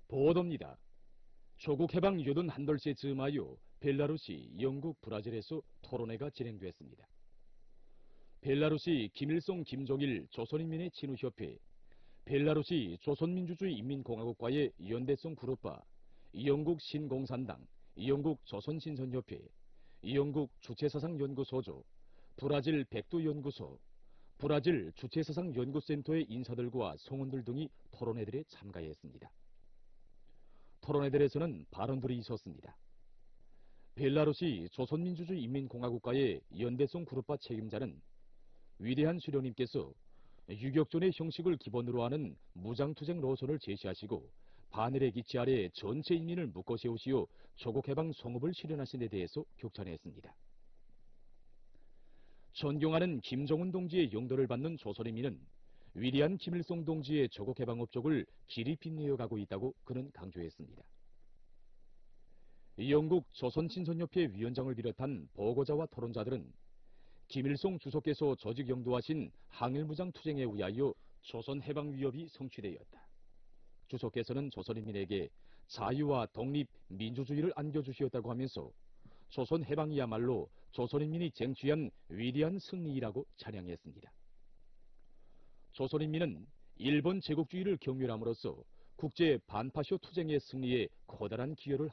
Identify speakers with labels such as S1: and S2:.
S1: 보도입니다. 조국 해방 81돌째 즈음하여 벨라루시, 영국, 브라질에서 토론회가 진행됐습니다. 벨라루시 김일성, 김종일 조선인민의 친우협회, 벨라루시 조선민주주의인민공화국과의 연대성 그룹바, 영국 신공산당, 영국 조선신선협회, 영국 주체사상연구소조, 브라질 백두연구소, 브라질 주체사상연구센터의 인사들과 성원들 등이 토론회들에 참가했습니다. 토론회들에서는 발언들이 있었습니다. 벨라루시 조선민주주의인민공화국과의 연대성 그룹바 책임자는 위대한 수령님께서 유격전의 형식을 기본으로 하는 무장투쟁 노선을 제시하시고 바늘의 기치 아래 전체 인민을 묶어 세우시어 조국해방 성업을 실현하신 데 대해서 격찬했습니다. 존경하는 김정은 동지의 영도를 받는 조선인민은 위대한 김일성 동지의 조국해방 업적을 길이 빛내어 가고 있다고 그는 강조했습니다. 영국 조선신선협회 위원장을 비롯한 보고자와 토론자들은 김일성 주석께서 조직 영도하신 항일무장 투쟁에 의하여 조선 해방 위협이 성취되었다. 주석께서는 조선인민에게 자유와 독립, 민주주의를 안겨주시었다고 하면서 조선 해방이야말로 조선인민이 쟁취한 위대한 승리이라고 찬양했습니다. 조선인민은 일본 제국주의를 경멸함으로써 국제 반파쇼 투쟁의 승리에 커다란 기여를